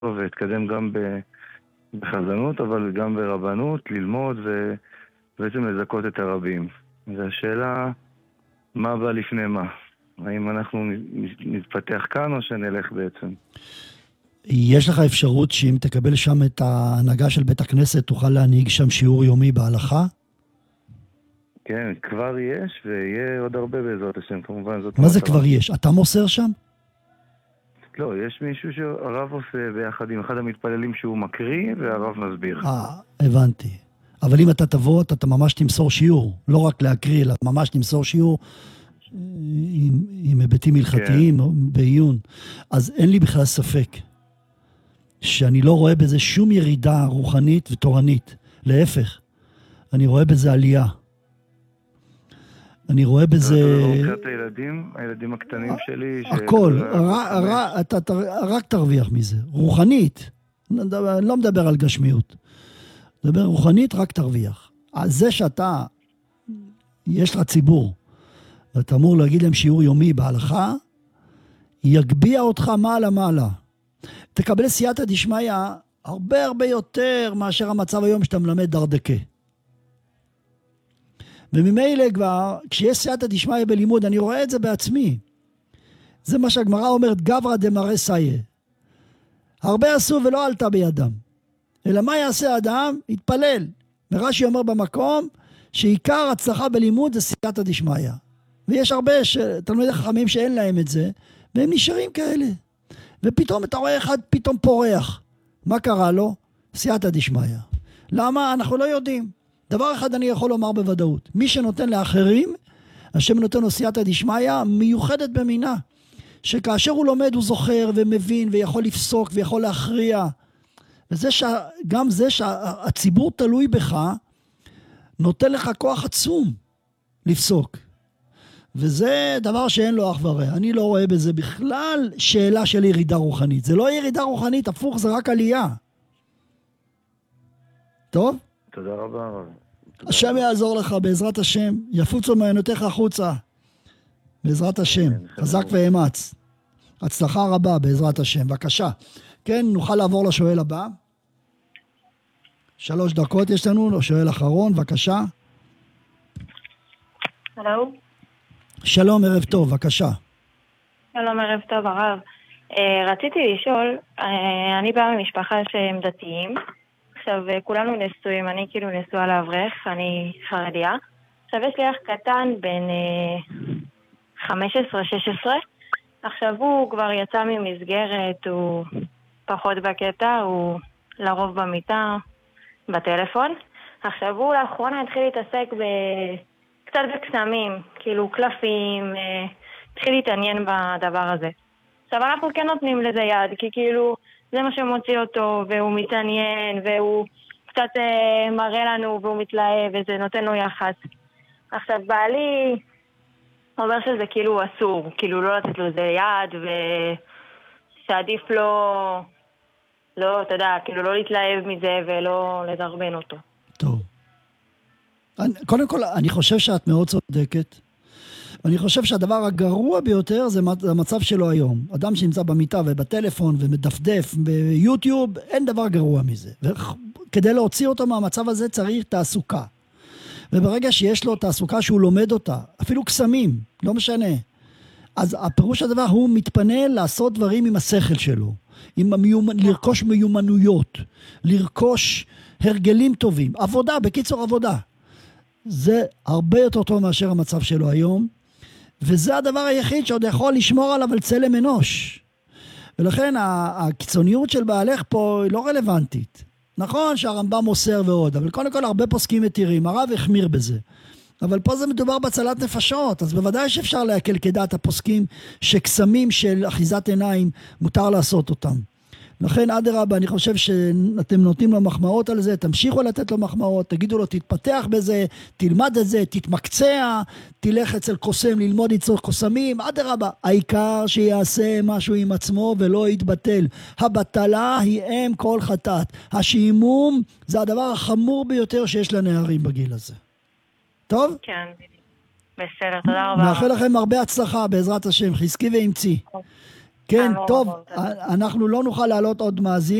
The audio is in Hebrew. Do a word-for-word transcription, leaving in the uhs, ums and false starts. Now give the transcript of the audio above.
והתקדם גם בחזנות, אבל גם ברבנות, ללמוד ובעצם לזכות את הרבים. והשאלה, מה בא לפני מה? האם אנחנו נתפתח כאן או שנלך בעצם? יש לך אפשרות שאם תקבל שם את ההנהגה של בית הכנסת, תוכל להנהיג שם שיעור יומי בהלכה? כן, כבר יש, ויהיה עוד הרבה בעזרת השם, כמובן. זאת מה זה כבר יש? אתה מוסר שם? לא, יש מישהו שהרב עושה ביחד עם אחד המתפללים שהוא מקריא, והרב מסביר. אה, הבנתי. אבל אם אתה תבוא, אתה ממש תמסור שיעור. לא רק להקריא, אלא ממש תמסור שיעור עם, עם היבטים הלכתיים, כן. בעיון. אז אין לי בכלל ספק שאני לא רואה בזה שום ירידה רוחנית ותורנית. להפך, אני רואה בזה עלייה. אני רואה בזה... אתה לא רוצה את הילדים, הילדים הקטנים שלי... הכל, רק תרוויח מזה. רוחנית, אני לא מדבר על גשמיות. מדבר רוחנית, רק תרוויח. אז זה שאתה, יש לך ציבור, ואתה אמור להגיד להם שיעור יומי בהלכה, יגביע אותך מעלה מעלה. תקבל סייעתא דשמיא הרבה הרבה יותר מאשר המצב היום שאתה מלמד דרדקה. וממילא כבר, כשיש סייעתא דשמיא בלימוד, אני רואה את זה בעצמי. זה מה שהגמרא אומרת, גברא דמראה סייע. הרבה עשו ולא עלתה בידם. אלא מה יעשה האדם? יתפלל. ורש"י אומר במקום, שעיקר הצלחה בלימוד זה סייעתא דשמיא. ויש הרבה תלמידי חכמים שאין להם את זה, והם נשארים כאלה. ופתאום אתה רואה אחד פתאום פורח. מה קרה לו? סייעתא דשמיא. למה? אנחנו לא יודעים. דבר אחד אני יכול לומר בוודאות. מי שנותן לאחרים, השם נותן לו סייעתא דשמיא מיוחדת במינה. שכאשר הוא לומד הוא זוכר ומבין ויכול לפסוק ויכול להכריע. וזה ש... גם זה שהציבור תלוי בך, נותן לך כוח עצום לפסוק. וזה דבר שאין לו אח ורע. אני לא רואה בזה בכלל שאלה של ירידה רוחנית. זה לא ירידה רוחנית, הפוך, זה רק עלייה. טוב? תודה רבה. השם יעזור לך בעזרת השם. יפוצו מעיינותיך החוצה. בעזרת השם. חזק ואמץ. הצלחה רבה בעזרת השם. בבקשה. כן, נוכל לעבור לשואל הבא. שלוש דקות יש לנו, שואל אחרון, בבקשה. הלו. שלום, ערב טוב, בבקשה. שלום, ערב טוב, הרב. רציתי לשאול, אני באה ממשפחה שהם דתיים. עכשיו, כולנו נשואים, אני כאילו נשואה לאברך, אני חרדיה. עכשיו, יש לי אח קטן בין חמש עשרה שש עשרה. עכשיו, הוא כבר יצא ממסגרת, הוא פחות בקטע, הוא לרוב במיטה, בטלפון. עכשיו, הוא לאחרונה התחיל להתעסק ב... קצת בקסמים, כאילו קלפים, התחיל להתעניין בדבר הזה. עכשיו, אנחנו כן נותנים לזה יד, כי כאילו... זה מה שמוציא אותו, והוא מתעניין, והוא קצת אה, מראה לנו, והוא מתלהב, וזה נותן לו יחס. עכשיו, בעלי אומר שזה כאילו אסור, כאילו לא לתת לו איזה יד, ושעדיף לו, לא, אתה יודע, כאילו לא להתלהב מזה, ולא לדרבן אותו. טוב. אני, קודם כל, אני חושב שאת מאוד צודקת. אני חושב שהדבר הגרוע ביותר זה המצב שלו היום. אדם שנמצא במיטה ובטלפון ומדפדף ביוטיוב, אין דבר גרוע מזה. וכדי להוציא אותו מהמצב הזה צריך תעסוקה. וברגע שיש לו תעסוקה שהוא לומד אותה, אפילו קסמים, לא משנה. אז הפירוש הדבר הוא מתפנה לעשות דברים עם השכל שלו. עם המיומנ... לרכוש מיומנויות, לרכוש הרגלים טובים. עבודה, בקיצור עבודה. זה הרבה יותר טוב מאשר המצב שלו היום. וזה הדבר היחיד שעוד יכול לשמור עליו על צלם אנוש. ולכן הקיצוניות של בעלך פה היא לא רלוונטית. נכון שהרמב"ם מוסר ועוד, אבל קודם כל הרבה פוסקים מתירים, הרב החמיר בזה. אבל פה זה מדובר בהצלת נפשות, אז בוודאי שאפשר להקל כדעת הפוסקים שקסמים של אחיזת עיניים מותר לעשות אותם. לכן אדרבה, אני חושב שאתם נותנים לו מחמאות על זה, תמשיכו לתת לו מחמאות, תגידו לו תתפתח בזה, תלמד את זה, תתמקצע, תלך אצל קוסם ללמוד אצל קוסמים, אדרבה, העיקר שיעשה משהו עם עצמו ולא יתבטל. הבטלה היא אם כל חטאת. השעמום זה הדבר החמור ביותר שיש לנערים בגיל הזה. טוב? כן, בסדר, תודה רבה. מאחל לכם הרבה הצלחה בעזרת השם, חזקי ואמצי. כן, המון טוב, המון תודה. אנחנו לא נוכל להעלות עוד מאזין.